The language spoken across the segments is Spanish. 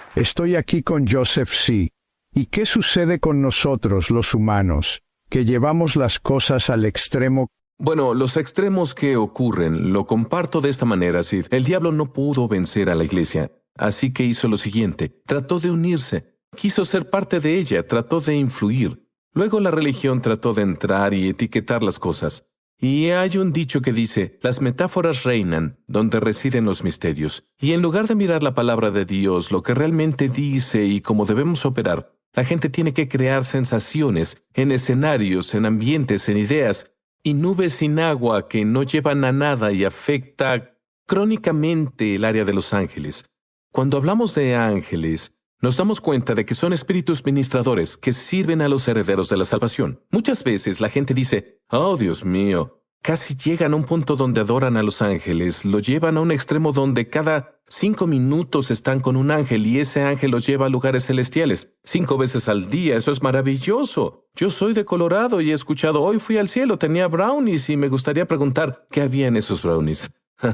Estoy aquí con Joseph C. ¿Y qué sucede con nosotros, los humanos, que llevamos las cosas al extremo? Bueno, los extremos que ocurren, lo comparto de esta manera, Sid. El diablo no pudo vencer a la iglesia, así que hizo lo siguiente. Trató de unirse, quiso ser parte de ella, trató de influir. Luego la religión trató de entrar y etiquetar las cosas. Y hay un dicho que dice, las metáforas reinan donde residen los misterios. Y en lugar de mirar la palabra de Dios, lo que realmente dice y cómo debemos operar, la gente tiene que crear sensaciones, en escenarios, en ambientes, en ideas, y nubes sin agua que no llevan a nada y afecta crónicamente el área de los ángeles. Cuando hablamos de ángeles, nos damos cuenta de que son espíritus ministradores que sirven a los herederos de la salvación. Muchas veces la gente dice, oh Dios mío, casi llegan a un punto donde adoran a los ángeles, lo llevan a un extremo donde cada 5 minutos están con un ángel y ese ángel los lleva a lugares celestiales. 5 veces al día, eso es maravilloso. Yo soy de Colorado y he escuchado, hoy fui al cielo, tenía brownies y me gustaría preguntar, ¿qué había en esos brownies?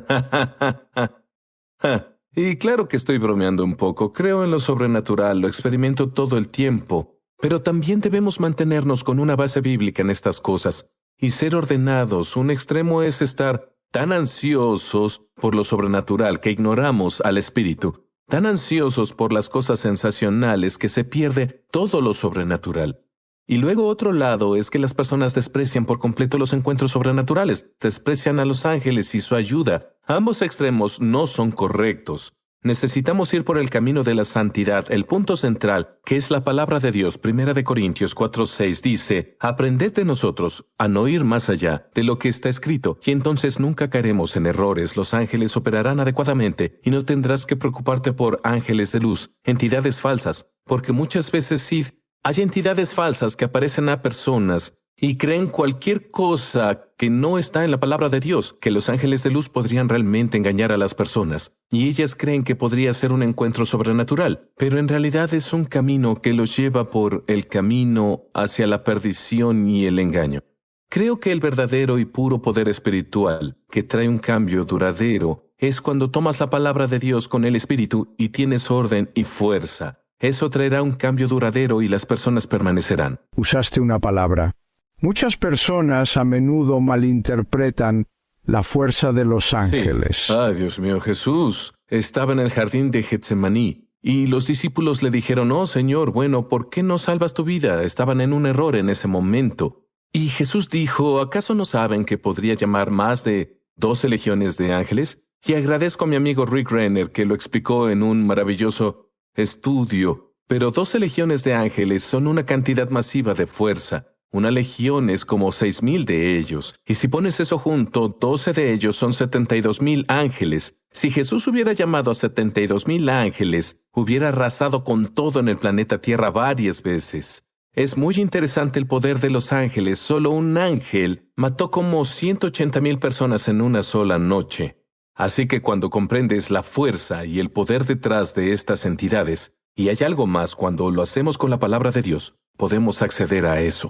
Y claro que estoy bromeando un poco, creo en lo sobrenatural, lo experimento todo el tiempo, pero también debemos mantenernos con una base bíblica en estas cosas y ser ordenados. Un extremo es estar tan ansiosos por lo sobrenatural que ignoramos al espíritu, tan ansiosos por las cosas sensacionales que se pierde todo lo sobrenatural. Y luego otro lado es que las personas desprecian por completo los encuentros sobrenaturales, desprecian a los ángeles y su ayuda. Ambos extremos no son correctos. Necesitamos ir por el camino de la santidad. El punto central, que es la palabra de Dios, 1 Corintios 4:6, dice, aprended de nosotros a no ir más allá de lo que está escrito, y entonces nunca caeremos en errores. Los ángeles operarán adecuadamente, y no tendrás que preocuparte por ángeles de luz, entidades falsas, porque muchas veces sí, hay entidades falsas que aparecen a personas y creen cualquier cosa que no está en la palabra de Dios, que los ángeles de luz podrían realmente engañar a las personas, y ellas creen que podría ser un encuentro sobrenatural, pero en realidad es un camino que los lleva por el camino hacia la perdición y el engaño. Creo que el verdadero y puro poder espiritual, que trae un cambio duradero, es cuando tomas la palabra de Dios con el Espíritu y tienes orden y fuerza. Eso traerá un cambio duradero y las personas permanecerán. Usaste una palabra. Muchas personas a menudo malinterpretan la fuerza de los ángeles. Sí. Ay, Dios mío, Jesús estaba en el jardín de Getsemaní y los discípulos le dijeron, oh Señor, bueno, ¿por qué no salvas tu vida? Estaban en un error en ese momento. Y Jesús dijo, ¿acaso no saben que podría llamar más de 12 legiones de ángeles? Y agradezco a mi amigo Rick Renner que lo explicó en un maravilloso estudio, pero 12 legiones de ángeles son una cantidad masiva de fuerza. Una legión es como 6,000 de ellos. Y si pones eso junto, 12 de ellos son 72,000 ángeles. Si Jesús hubiera llamado a 72,000 ángeles, hubiera arrasado con todo en el planeta Tierra varias veces. Es muy interesante el poder de los ángeles. Solo un ángel mató como 180,000 personas en una sola noche. Así que cuando comprendes la fuerza y el poder detrás de estas entidades, y hay algo más cuando lo hacemos con la palabra de Dios, podemos acceder a eso.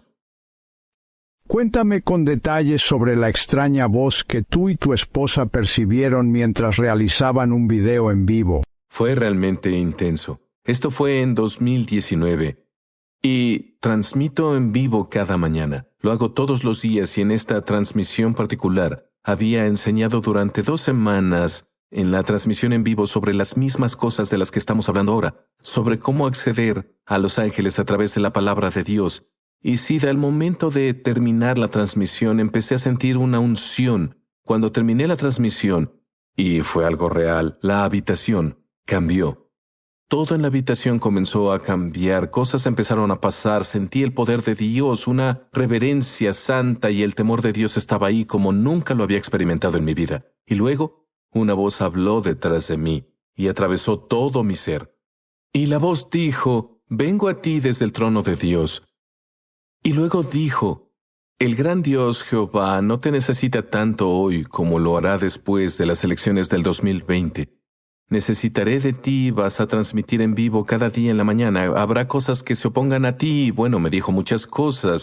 Cuéntame con detalles sobre la extraña voz que tú y tu esposa percibieron mientras realizaban un video en vivo. Fue realmente intenso. Esto fue en 2019. Y transmito en vivo cada mañana. Lo hago todos los días y en esta transmisión particular había enseñado durante 2 semanas en la transmisión en vivo sobre las mismas cosas de las que estamos hablando ahora, sobre cómo acceder a los ángeles a través de la palabra de Dios. Y sí, al momento de terminar la transmisión empecé a sentir una unción. Cuando terminé la transmisión, y fue algo real, la habitación cambió. Todo en la habitación comenzó a cambiar, cosas empezaron a pasar, sentí el poder de Dios, una reverencia santa y el temor de Dios estaba ahí como nunca lo había experimentado en mi vida. Y luego, una voz habló detrás de mí y atravesó todo mi ser. Y la voz dijo, vengo a ti desde el trono de Dios. Y luego dijo, el gran Dios Jehová no te necesita tanto hoy como lo hará después de las elecciones del 2020. Necesitaré de ti, vas a transmitir en vivo cada día en la mañana. Habrá cosas que se opongan a ti. Bueno, me dijo muchas cosas.